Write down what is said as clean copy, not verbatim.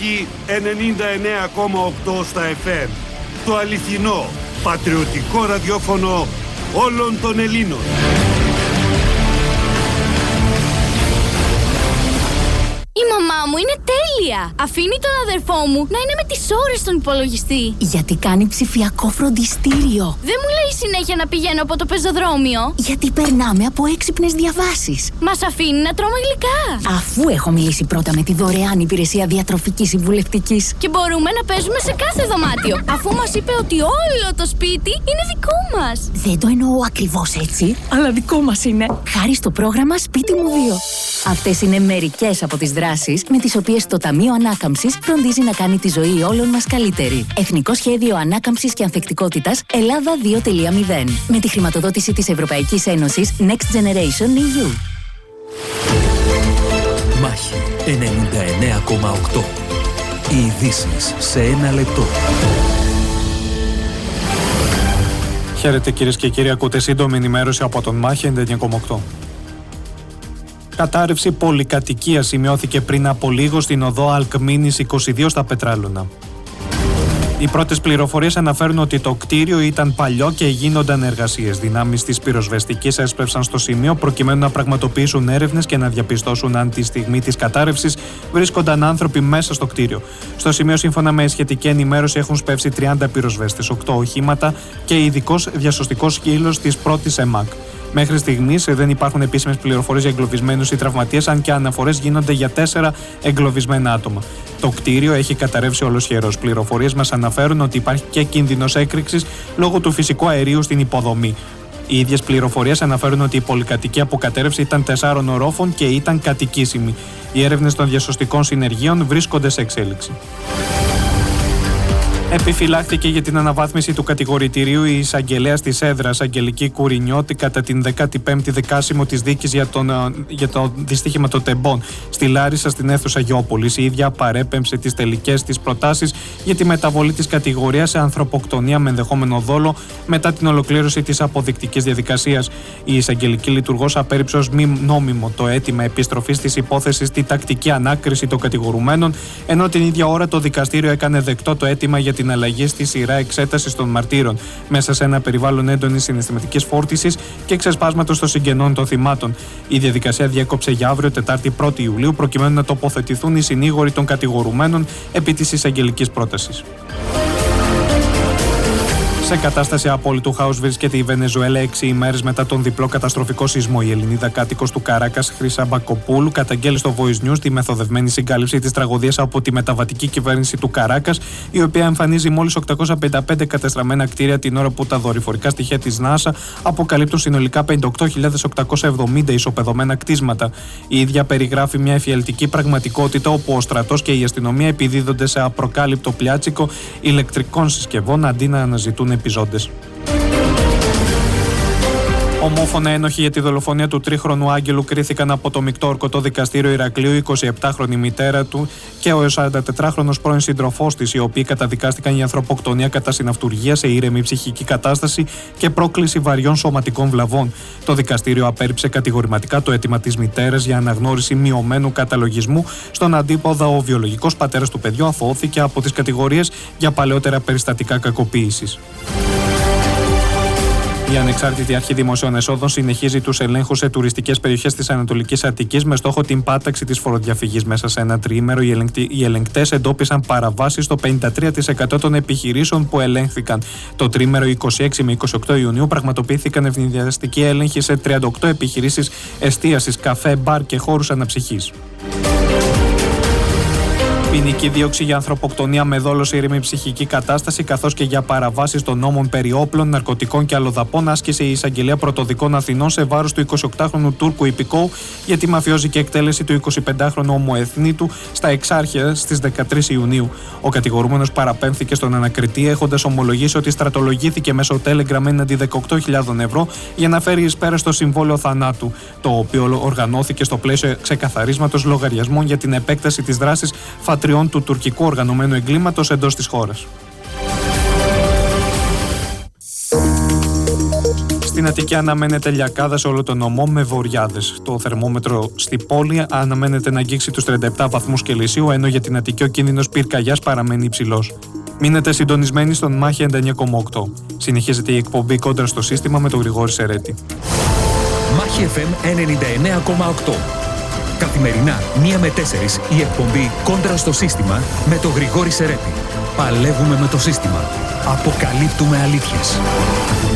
Μάχη 99,8 στα FM. Το αληθινό, πατριωτικό ραδιόφωνο όλων των Ελλήνων. Η μαμά μου είναι τέλεια. Αφήνει τον αδερφό μου να είναι με τις ώρες στον υπολογιστή. Γιατί κάνει ψηφιακό φροντιστήριο. Δεν μου λέει συνέχεια να πηγαίνω από το πεζοδρόμιο. Γιατί περνάμε από έξυπνες διαβάσεις. Μας αφήνει να τρώμε γλυκά. Αφού έχω μιλήσει πρώτα με τη δωρεάν υπηρεσία διατροφικής συμβουλευτικής. Και μπορούμε να παίζουμε σε κάθε δωμάτιο. Αφού μας είπε ότι όλο το σπίτι είναι δικό μας. Δεν το εννοώ ακριβώς έτσι, αλλά δικό μας είναι. Χάρη στο πρόγραμμα Σπίτι μου 2. Αυτές είναι μερικές από τις δράσεις με τις οποίες το Ταμείο Ανάκαμψης φροντίζει να κάνει τη ζωή όλων μας καλύτερη. Εθνικό Σχέδιο Ανάκαμψης και Ανθεκτικότητας Ελλάδα 2.0. Με τη χρηματοδότηση της Ευρωπαϊκής Ένωσης Next Generation EU. Μάχη 99,8. Οι ειδήσεις σε ένα λεπτό. Χαίρετε κυρίες και κύριοι, ακούτε σύντομη ενημέρωση από τον Μάχη 99,8. Κατάρρευση πολυκατοικίας σημειώθηκε πριν από λίγο στην οδό Αλκμίνης 22 στα Πετράλωνα. Οι πρώτες πληροφορίες αναφέρουν ότι το κτίριο ήταν παλιό και γίνονταν εργασίες. Δυνάμεις της πυροσβεστικής έσπευσαν στο σημείο προκειμένου να πραγματοποιήσουν έρευνες και να διαπιστώσουν αν τη στιγμή της κατάρρευσης βρίσκονταν άνθρωποι μέσα στο κτίριο. Στο σημείο, σύμφωνα με σχετική ενημέρωση, έχουν σπεύσει 30 πυροσβέστες, 8 οχήματα και ειδικός διασωστικός σκύλος της πρώτης ΕΜΑΚ. Μέχρι στιγμής δεν υπάρχουν επίσημες πληροφορίες για εγκλωβισμένους ή τραυματίες, αν και αναφορές γίνονται για 4 εγκλωβισμένα άτομα. Το κτίριο έχει καταρρεύσει ολοσχερός. Πληροφορίες μας αναφέρουν ότι υπάρχει και κίνδυνος έκρηξης λόγω του φυσικού αερίου στην υποδομή. Οι ίδιες πληροφορίες αναφέρουν ότι η πολυκατοικία που κατέρευσε ήταν 4 ορόφων και ήταν κατοικήσιμη. Οι έρευνες των διασωστικών συνεργείων βρίσκονται σε εξέλιξη. Επιφυλάχθηκε για την αναβάθμιση του κατηγορητηρίου η εισαγγελέας της έδρας Αγγελική Κουρινιώτη κατά την 15η δικάσιμο της δίκης για το δυστύχημα των Τεμπών στη Λάρισα στην αίθουσα Γιώπολης. Η ίδια παρέπεμψε τις τελικές της προτάσεις για τη μεταβολή της κατηγορίας σε ανθρωποκτονία με ενδεχόμενο δόλο μετά την ολοκλήρωση της αποδεικτικής διαδικασίας. Η εισαγγελική λειτουργός απέρριψε ως μη νόμιμο το αίτημα επιστροφής της υπόθεσης στη τακτική ανάκριση των κατηγορουμένων, ενώ την ίδια ώρα το δικαστήριο έκανε δεκτό το αίτημα για την αλλαγή στη σειρά εξέτασης των μαρτύρων μέσα σε ένα περιβάλλον έντονης συναισθηματικής φόρτισης και ξεσπάσματος των συγγενών των θυμάτων. Η διαδικασία διέκοψε για αύριο, Τετάρτη 1η Ιουλίου, προκειμένου να τοποθετηθούν οι συνήγοροι των κατηγορουμένων επί της εισαγγελικής πρότασης. Σε κατάσταση απόλυτου χάους βρίσκεται η Βενεζουέλα 6 ημέρες μετά τον διπλό καταστροφικό σεισμό. Η Ελληνίδα κάτοικος του Καράκας, Χρύσα Μπακοπούλου, καταγγέλει στο Voice News τη μεθοδευμένη συγκάλυψη της τραγωδίας από τη μεταβατική κυβέρνηση του Καράκας, η οποία εμφανίζει μόλις 855 κατεστραμμένα κτίρια την ώρα που τα δορυφορικά στοιχεία της ΝΑΣΑ αποκαλύπτουν συνολικά 58.870 ισοπεδωμένα κτίσματα. Η ίδια περιγράφει μια εφιαλτική πραγματικότητα όπου ο στρατός και η αστυνομία επιδίδονται σε απροκάλυπτο πλιάτσικο ηλεκτρικών συσκευών αντί να αναζητούν επιζώντες. Ομόφωνα ένοχοι για τη δολοφονία του 3χρονου Άγγελου κρίθηκαν από το μεικτό ορκωτό δικαστήριο Ηρακλείου, η 27χρονη μητέρα του και ο 44χρονος πρώην σύντροφός της, οι οποίοι καταδικάστηκαν για ανθρωποκτονία κατά συναυτουργία σε ήρεμη ψυχική κατάσταση και πρόκληση βαριών σωματικών βλαβών. Το δικαστήριο απέρριψε κατηγορηματικά το αίτημα της μητέρας για αναγνώριση μειωμένου καταλογισμού. Στον αντίποδα, ο βιολογικός πατέρας του παιδιού αθωώθηκε από τις κατηγορίες για παλαιότερα περιστατικά κακοποίησης. Η ανεξάρτητη αρχή δημοσίων εσόδων συνεχίζει τους ελέγχους σε τουριστικές περιοχές της Ανατολικής Αττικής με στόχο την πάταξη της φοροδιαφυγής. Μέσα σε ένα τριήμερο, οι ελεγκτές εντόπισαν παραβάσεις στο 53% των επιχειρήσεων που ελέγχθηκαν. Το τρίμερο 26 με 28 Ιουνίου πραγματοποιήθηκαν ευνηδιαστικοί έλεγχοι σε 38 επιχειρήσεις εστίασης, καφέ, μπαρ και χώρους αναψυχής. Ποινική δίωξη για ανθρωποκτονία με δόλο σε ήρεμη ψυχική κατάσταση, καθώς και για παραβάσεις των νόμων περί όπλων, ναρκωτικών και αλλοδαπών, άσκησε η Εισαγγελία Πρωτοδικών Αθηνών σε βάρος του 28χρονου Τούρκου υπηκόου για τη μαφιόζικη εκτέλεση του 25χρονου ομοεθνήτου στα Εξάρχεια στις 13 Ιουνίου. Ο κατηγορούμενος παραπέμφθηκε στον ανακριτή, έχοντας ομολογήσει ότι στρατολογήθηκε μέσω Telegram έναντι 18.000 ευρώ για να φέρει εις πέρα στο συμβόλαιο θανάτου, το οποίο οργανώθηκε στο πλαίσιο ξεκαθαρίσματος λογαριασμών για την επέκταση της δράσης φατριών του τουρκικού οργανωμένου εγκλήματος εντός της χώρας. Στην Αττική αναμένεται λιακάδα σε όλο τον νομό με βοριάδες. Το θερμόμετρο στη πόλη αναμένεται να αγγίξει τους 37 βαθμούς Κελσίου, ενώ για την Αττική ο κίνδυνος πυρκαγιάς παραμένει υψηλός. Μείνετε συντονισμένοι στον Μάχη 99,8. Συνεχίζεται η εκπομπή Κόντρα στο σύστημα με τον Γρηγόρη Σερέτη. Μάχη FM 99,8. Καθημερινά 1 με 4 η εκπομπή Κόντρα στο σύστημα με τον Γρηγόρη Σερέτη. Παλεύουμε με το σύστημα. Αποκαλύπτουμε αλήθειες.